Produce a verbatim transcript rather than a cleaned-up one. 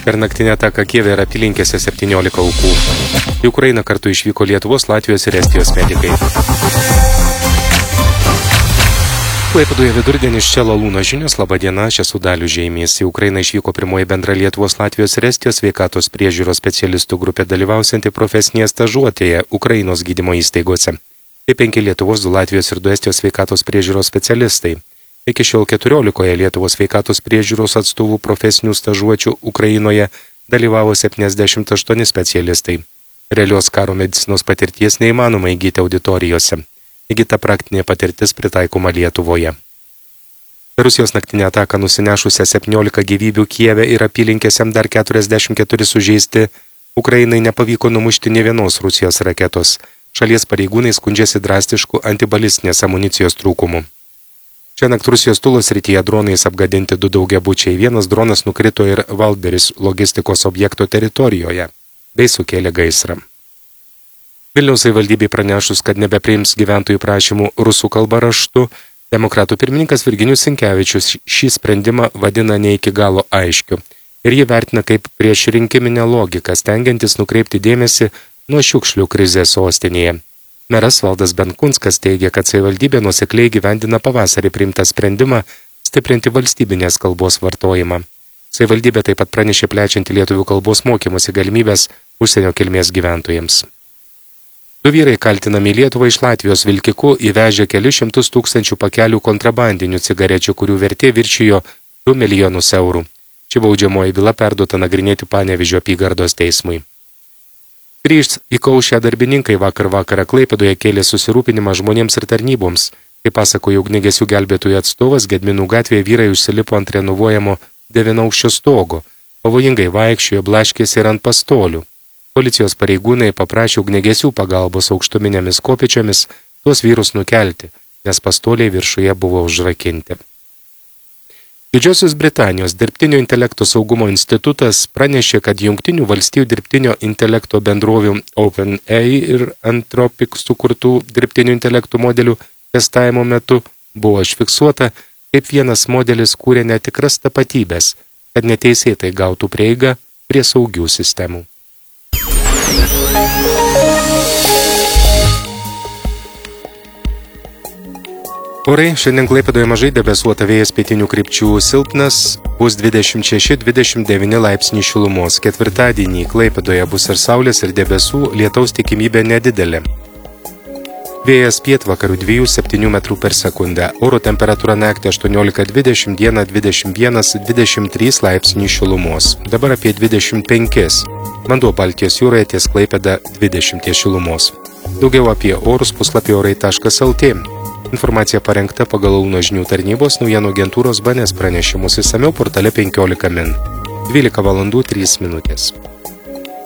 Per naktinę ataką Kijeve ir apylinkėse septyniolika aukų. Į Ukrainą kartu išvyko Lietuvos, Latvijos ir Estijos medikai. Klaipėdoje vidurdienis čia Lalūno žinios. Labą dieną, aš esu Dalius Žeimys. Į Ukrainą išvyko pirmoji bendra Lietuvos, Latvijos ir Estijos sveikatos priežiūros specialistų grupė dalyvausianti profesinėje stažuotėje Ukrainos gydymo įstaigose. Tai penki Lietuvos, du Latvijos ir du Estijos sveikatos priežiūros specialistai. Iki šiol keturiolikoje Lietuvos sveikatos priežiūros atstovų profesinių stažuočių Ukrainoje dalyvavo septyniasdešimt aštuoni specialistai. Realios karo medicinos patirties neįmanoma įgyti auditorijose. Įgyta praktinė patirtis pritaikoma Lietuvoje. Per Rusijos naktinę ataką nusinešusią septyniolika gyvybių Kijeve ir apylinkėse dar keturiasdešimt keturi sužeisti, Ukrainai nepavyko numušti nė vienos Rusijos raketos. Šalies pareigūnai skundžiasi drastišku antibalistinės amunicijos trūkumu. Šiąnakt Rusijos Tulos srityje dronais apgadinti du daugiabučiai. Vienas dronas nukrito ir Valberis logistikos objekto teritorijoje, bei sukėlė gaisrą. Vilniaus savivaldybei pranešus, kad nebepriims gyventojų prašymų rusų kalba raštu, demokratų pirmininkas Virginijus Sinkevičius šį sprendimą vadina ne iki galo aiškiu ir jį vertina kaip priešrinkiminę logiką, stengiantis nukreipti dėmesį nuo šiukšlių krizės sostinėje. Meras Valdas Benkunskas teigia, kad savivaldybė nuosekliai gyvendina pavasarį priimtą sprendimą stiprinti valstybinės kalbos vartojimą. Savivaldybė taip pat pranešė plečianti lietuvių kalbos mokymosi galimybės užsienio kilmės gyventojams. Du vyrai kaltinami Lietuvą iš Latvijos vilkiku įvežė kelius šimtus tūkstančių pakelių kontrabandinių cigarečių, kurių vertė viršijo du milijonus eurų. Ši baudžiamoji byla perduota nagrinėti Panevėžio apygardos teismui. Trys įkaušę darbininkai vakar vakarą Klaipėdoje kėlė susirūpinimą žmonėms ir tarnyboms. Kaip pasakojo ugniagesių gelbėtojų atstovas, Gedminų gatvėje vyrai užsilipo ant renovuojamo devynaukščio stogo. Pavojingai vaikščiojo, blaškėsi ir ant pastolių. Policijos pareigūnai paprašė ugniagesių pagalbos aukštuminėmis kopėčiomis tuos vyrus nukelti, nes pastoliai viršuje buvo užrakinti. Didžiosios Britanijos dirbtinio intelekto saugumo institutas pranešė, kad Jungtinių valstijų dirbtinio intelekto bendrovių OpenAI ir Anthropic sukurtų dirbtinio intelekto modelių testavimo metu buvo užfiksuota, kaip vienas modelis kūrė netikras tapatybės, kad neteisėtai gautų prieigą prie saugių sistemų. Orai šiandien Klaipėdoje mažai debesuota, vėjas pietinių krypčių silpnas, bus dvidešimt šeši dvidešimt devyni laipsniai šilumos. Ketvirtadienį Klaipėdoje bus ir saulės, ir debesų, lietaus tikimybė nedidelė. Vėjas pietvakarių dviejų septynių metrų per sekundę. Oro temperatūra naktį aštuoniolika dvidešimt, dieną dvidešimt vienas dvidešimt trys laipsniai šilumos. Dabar apie dvidešimt penki. Vanduo Baltijos jūroje ties Klaipėda dvidešimt šilumos. Daugiau apie orus puslapį orai taškas lt. Informacija parengta pagal Lalūno žinių tarnybos naujienų agentūros B N S pranešimus, išsamiau portale penkiolika min. dvylika valandų trys minutės.